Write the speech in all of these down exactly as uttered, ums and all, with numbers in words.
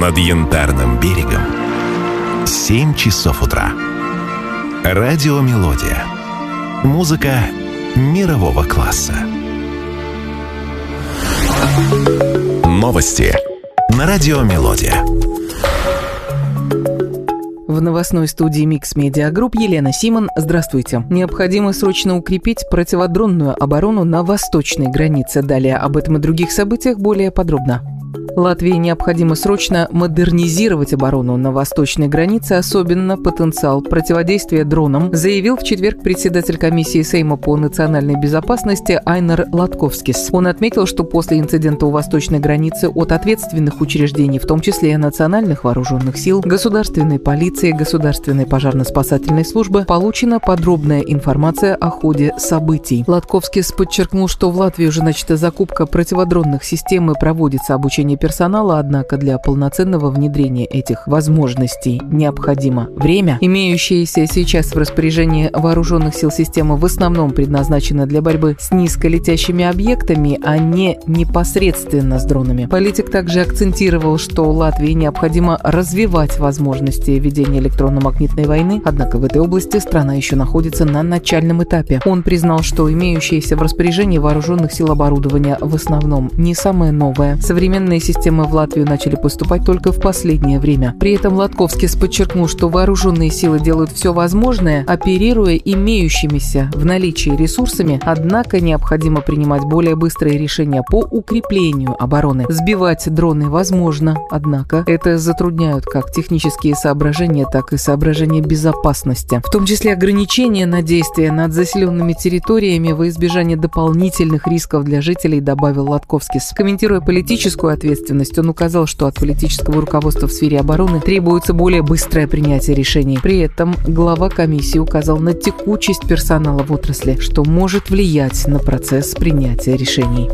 над Янтарным берегом семь часов утра. Радио «Мелодия». Музыка мирового класса. Новости на радио «Мелодия». В новостной студии Mix Media Group Елена Симон. Здравствуйте. Необходимо срочно укрепить противодронную оборону на восточной границе. Далее об этом и других событиях более подробно. Латвии необходимо срочно модернизировать оборону на восточной границе, особенно потенциал противодействия дронам, заявил в четверг председатель комиссии Сейма по национальной безопасности Айнар Латковскис. Он отметил, что после инцидента у восточной границы от ответственных учреждений, в том числе национальных вооруженных сил, государственной полиции, государственной пожарно-спасательной службы, получена подробная информация о ходе событий. Латковскис подчеркнул, что в Латвии уже начата закупка противодронных систем и проводится обучение персонала, однако для полноценного внедрения этих возможностей необходимо время. Имеющиеся сейчас в распоряжении вооруженных сил системы в основном предназначены для борьбы с низколетящими объектами, а не непосредственно с дронами. Политик также акцентировал, что Латвии необходимо развивать возможности ведения электронно-магнитной войны, однако в этой области страна еще находится на начальном этапе. Он признал, что имеющееся в распоряжении вооруженных сил оборудование в основном не самое новое. Современные системы в Латвию начали поступать только в последнее время. При этом Латковскис подчеркнул, что вооруженные силы делают все возможное, оперируя имеющимися в наличии ресурсами, однако необходимо принимать более быстрые решения по укреплению обороны. Сбивать дроны возможно, однако это затрудняют как технические соображения, так и соображения безопасности. В том числе ограничения на действия над заселенными территориями во избежание дополнительных рисков для жителей, добавил Латковскис. Комментируя политическую ответственность, он указал, что от политического руководства в сфере обороны требуется более быстрое принятие решений. При этом глава комиссии указал на текучесть персонала в отрасли, что может влиять на процесс принятия решений.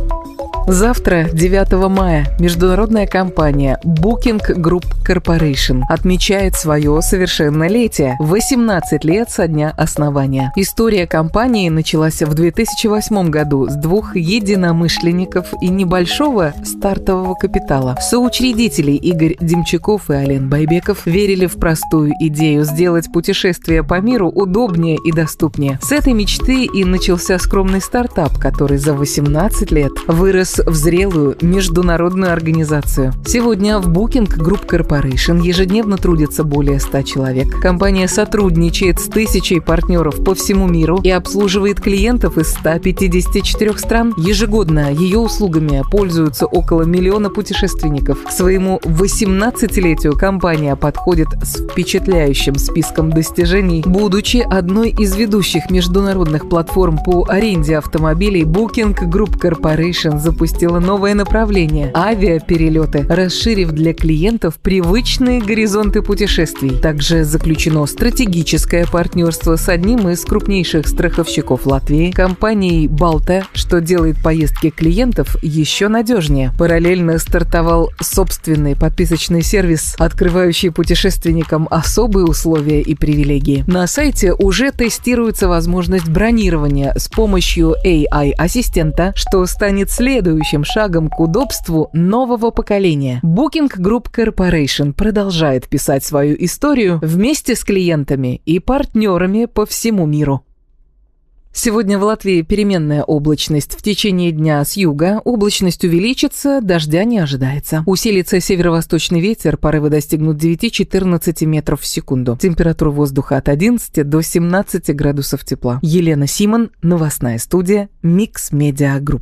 Завтра, девятого мая, международная компания Booking Group Corporation отмечает свое совершеннолетие – восемнадцать лет со дня основания. История компании началась в две тысячи восьмом году с двух единомышленников и небольшого стартового капитала. Соучредители Игорь Демчаков и Ален Байбеков верили в простую идею сделать путешествие по миру удобнее и доступнее. С этой мечты и начался скромный стартап, который за восемнадцать лет вырос в зрелую международную организацию. Сегодня в Booking Group Corporation ежедневно трудится более ста человек. Компания сотрудничает с тысячей партнеров по всему миру и обслуживает клиентов из ста пятидесяти четырёх стран. Ежегодно ее услугами пользуются около миллиона путешественников. К своему восемнадцатилетию компания подходит с впечатляющим списком достижений. Будучи одной из ведущих международных платформ по аренде автомобилей, Booking Group Corporation запустила новое направление – авиаперелеты, расширив для клиентов привычные горизонты путешествий. Также заключено стратегическое партнерство с одним из крупнейших страховщиков Латвии – компанией «Балта», что делает поездки клиентов еще надежнее. Параллельно стартовал собственный подписочный сервис, открывающий путешественникам особые условия и привилегии. На сайте уже тестируется возможность бронирования с помощью эй ай-ассистента, что станет следующим шагом к удобству нового поколения. Booking Group Corporation продолжает писать свою историю вместе с клиентами и партнерами по всему миру. Сегодня в Латвии переменная облачность. В течение дня с юга облачность увеличится, дождя не ожидается. Усилится северо-восточный ветер, порывы достигнут девяти-четырнадцати метров в секунду. Температура воздуха от одиннадцати до семнадцати градусов тепла. Елена Симон, новостная студия Mix Media Group.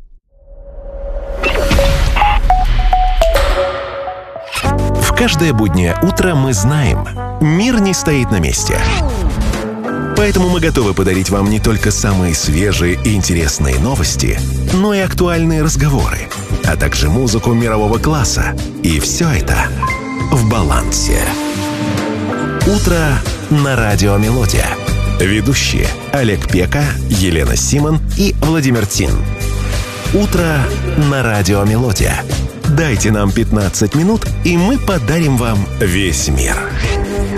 В каждое буднее утро мы знаем, мир не стоит на месте. Поэтому мы готовы подарить вам не только самые свежие и интересные новости, но и актуальные разговоры, а также музыку мирового класса. И все это в балансе. Утро на радио «Мелодия». Ведущие Олег Пека, Елена Симон и Владимир Тин. Утро на радио «Мелодия». Дайте нам пятнадцать минут, и мы подарим вам весь мир.